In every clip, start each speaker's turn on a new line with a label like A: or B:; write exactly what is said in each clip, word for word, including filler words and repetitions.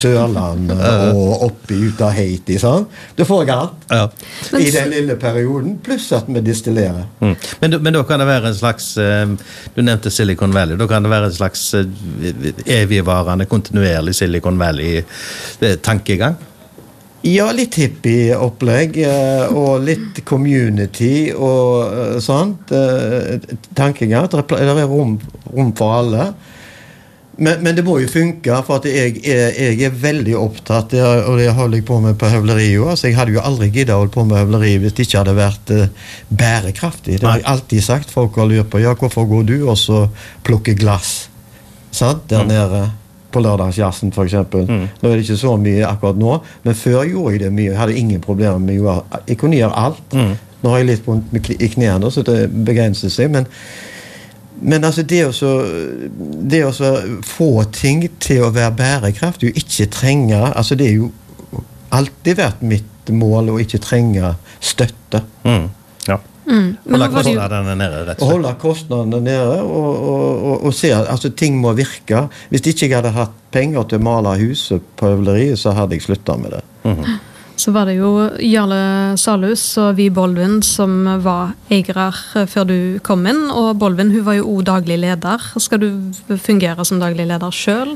A: Sørland og oppi ut av Haiti, sånn. Du får galt
B: ja.
A: I den lille perioden, pluss at vi distillerer.
B: Mm. Men, men da kan det være en slags, du nevnte Silicon Valley, da kan det være en slags evigvarende, kontinuerlig Silicon Valley-tankegang?
A: Ja, litt hippie-opplegg, og litt community og sånt, tankegang. Det er rom, rom for alle. Men, men det må jo funke, for at jeg, jeg, jeg er veldig opptatt, og det holder jeg på med på høvleriet. Altså, jeg hadde jo aldri giddet å holde på med høvleri hvis det ikke hadde vært uh, bærekraftig. Det har jeg alltid sagt. Folk har lurt på, ja, hvorfor går du og så plukker glass? Sant? Der mm. nede på lørdagsjassen, for eksempel. Mm. Nå er det ikke så mye akkurat nå, men før gjorde jeg det mye. Jeg hadde ingen problemer med å gjøre. Jeg kunne gjøre alt. Mm. Nå har jeg litt vondt i knærne, så det begrenser seg, men Men altså det å så det å så få ting til å være bærekraftig og ikke trenge, altså det er jo alltid vært mitt mål å ikke trenge støtte.
B: Mm. Ja.
C: Mm.
B: Holde kostnadene nede, rett og slett.
A: Holde kostnadene nede og, og, og, og se at altså, ting må virke. Hvis ikke jeg hadde hatt penger til å male huset på høvleriet, så hadde jeg sluttet med det.
B: Mm-hmm.
C: Så var det jo Jarle Salhus og Vi Bolvin som var eiere før du kom inn, og Bolvin, hun var jo også daglig leder. Skal du fungere som daglig leder selv?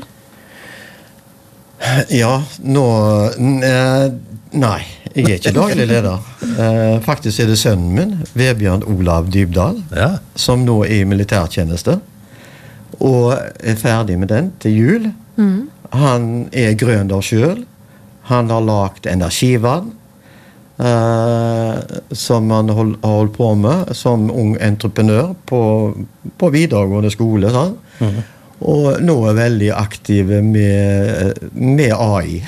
A: Ja, nå... Nei, jeg er ikke daglig leder. Faktisk er det sønnen min, Vebjørn Olav Dybdahl,
B: ja.
A: Som nå er i militærtjeneste, og er ferdig med den til jul.
C: Mm.
A: Han er grønder selv. Han har lagt energivann eh, som han hold, har holdt på med som ung entreprenør på, på videregående skole. Sånn. Mm. Og nå er veldig aktive med, med A I.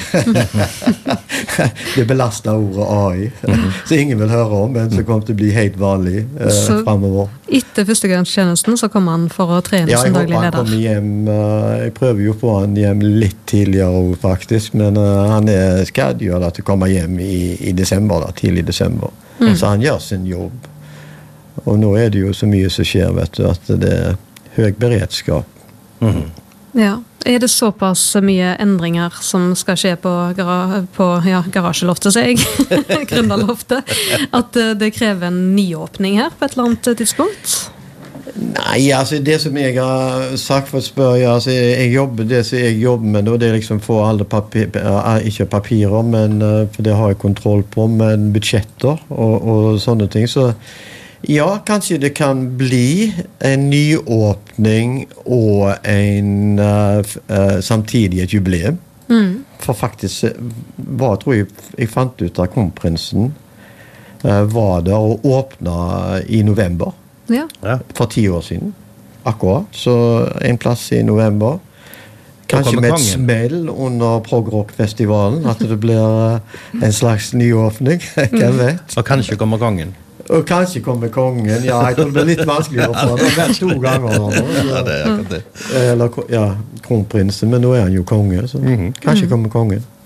A: Det belastet ordet A I. Mm. Så ingen vil høre om, men så kommer det til å bli helt vanlig eh, fremover.
C: Etter førstegangstjenesten så kommer han for å trene
A: ja,
C: som daglig leder?
A: Ja, jeg håper han kommer hjem. Uh, jeg prøver jo å få han hjem litt tidligere faktisk, men uh, han er skadet til å komme hjem i, i desember, da, tidlig desember. Mm. Så han gjør sin jobb. Og nå er det jo så mye som skjer, vet du, at det er høy beredskap.
B: Mm.
C: Ja, er det såpass mye endringer som skal skje på, gara, på ja, garasjeloftet, sier jeg, Gründerloftet, at det krever en nyåpning her på et eller annet tidspunkt?
A: Nei, altså det som jeg har sagt for å spørre, altså jeg jobber, det som jeg jobber med nå, det er liksom få alle papir, ikke papirer, men for det har jeg kontroll på, men budsjetter og, og sånne ting, så ja, kanskje det kan bli en nyåpning og en uh, uh, samtidig et jubileum.
C: Mm.
A: For faktisk var, tror jeg, jeg fant ut av kronprinsen uh, var der og åpnet i november.
C: Ja.
B: Ja.
A: For ti år siden. Akkurat. Så en plass i november. Kanskje med et smell under Prog-rock-festivalen, at det blir uh, en slags nyåpning. Hvem vet?
B: Og kanskje kommer kongen.
A: Og kanskje kommer kongen. Ja, jeg tror det blir litt vanskeligere for han. Det har vært to ganger.
B: Ja, det er akkurat det.
A: Eller, ja, kronprinsen, men nå er han jo konge, så mm-hmm. kanskje kommer kongen.